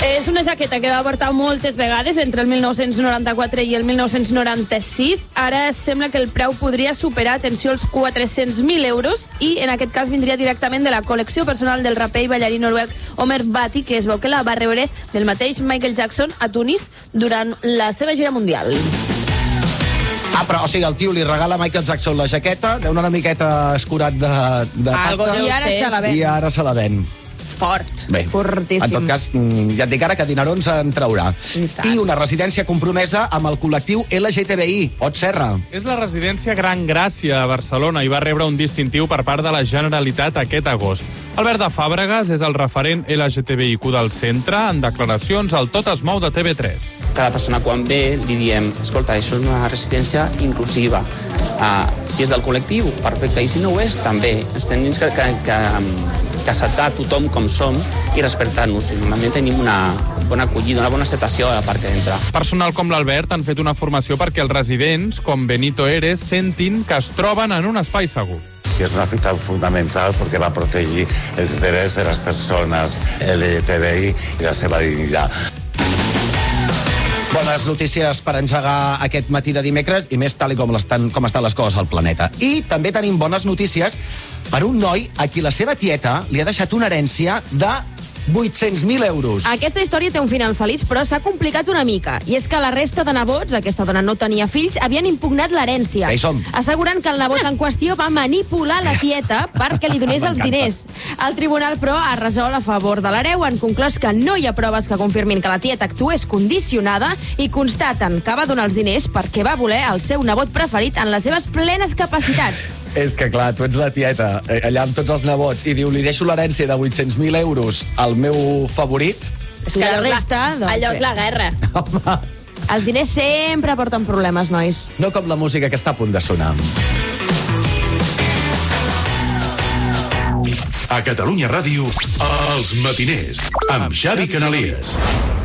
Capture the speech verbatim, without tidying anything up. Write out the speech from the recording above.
És una jaqueta que va portar moltes vegades entre el mil nou-cents noranta-quatre i el mil nou-cents noranta-sis. Ara sembla que el preu podria superar, atenció, els quatre-cents mil euros i en aquest cas vindria directament de la col·lecció personal del raper i ballarí noruec Omer Bhatti, que es veu que la va rebre del mateix Michael Jackson a Tunis durant la seva gira mundial. Ah, però, o sigui, el tio li regala a Michael Jackson la jaqueta, deu una miqueta escurat de, de pasta, I ara se la ven. i ara se la ven. Fort. Bé, fortíssim. En tot cas, ja et dic ara que dinarons en traurà. I tant. I una residència compromesa amb el col·lectiu L G T B I. Ot Serra. És la residència Gran Gràcia a Barcelona i va rebre un distintiu per part de la Generalitat aquest agost. Albert de Fàbregas és el referent L G T B I Q del centre en declaracions al Tot es mou de T V tres. Cada persona quan ve li diem, escolta, això és una residència inclusiva. Uh, si és del col·lectiu, perfecte, i si no ho és, també. Ens tenim que, que, que, que acceptar tothom com som i respectar-nos. I normalment tenim una bona acollida, una bona acceptació a la part que entra. Personal com l'Albert han fet una formació perquè els residents, com Benito Eres, sentin que es troben en un espai segur. Que és una fita fundamental perquè va protegir els drets de les persones L G T B I i la seva dignitat. Bones notícies per engegar aquest matí de dimecres i més tal i com estan, com estan les coses al planeta. I també tenim bones notícies per un noi a qui la seva tieta li ha deixat una herència de vuit-cents mil euros. Aquesta història té un final feliç, però s'ha complicat una mica. I és que la resta de nebots, aquesta dona no tenia fills, havien impugnat l'herència, Ja hi som. assegurant que el nebot en qüestió va manipular la tieta perquè li donés els diners. El tribunal, però, ha resolt a favor de l'hereu, han conclòs que no hi ha proves que confirmin que la tieta actués condicionada i constaten que va donar els diners perquè va voler el seu nebot preferit en les seves plenes capacitats. És que, clar, tu ets la tieta, eh, allà amb tots els nebots, i diu, li deixo l'herència de vuit-cents mil euros al meu favorit. És que la resta... Doncs, allò és la guerra. Home, els diners sempre porten problemes, nois. no com la música que està a punt de sonar. A Catalunya Ràdio, Els Matiners, amb Xavi Canalies.